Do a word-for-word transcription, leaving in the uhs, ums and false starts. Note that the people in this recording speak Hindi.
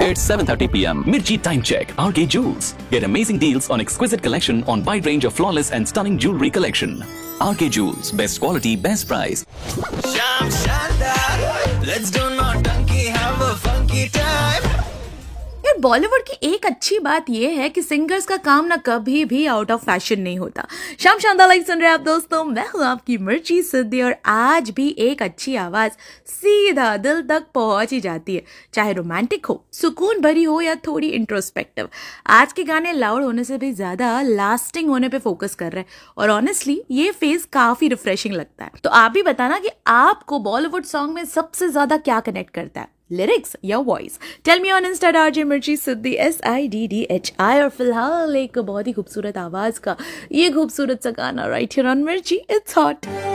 It's seven thirty p m Mirchi Time Check. R K Jewels. Get amazing deals on exquisite collection on wide range of flawless and stunning jewelry collection. R K Jewels. Best quality, best price. Sham Shandar, let's do not donkey, have a funky time. यार बॉलीवुड की एक अच्छी बात यह है कि सिंगर्स का काम ना कभी भी आउट ऑफ फैशन नहीं होता। शाम शानदार लाइव सुन रहे हैं आप दोस्तों, मैं हूं आपकी मिर्ची सिद्धि और आज भी एक अच्छी आवाज सीधा दिल तक पहुंच ही जाती है, चाहे रोमांटिक हो, सुकून भरी हो या थोड़ी इंट्रोस्पेक्टिव। आज के गाने लाउड होने से भी ज्यादा लास्टिंग होने पे फोकस कर रहे हैं और ऑनेस्टली ये फेज काफी रिफ्रेशिंग लगता है। तो आप भी बताना कि आपको बॉलीवुड सॉन्ग में सबसे ज्यादा क्या कनेक्ट करता है, लिरिक्स या voice? Tell me on Insta RJ मिर्ची सिद्धि S I D D H I. और फिलहाल एक बहुत ही खूबसूरत आवाज का ये खूबसूरत सा गाना राइट हियर ऑन मिर्ची, इट्स हॉट।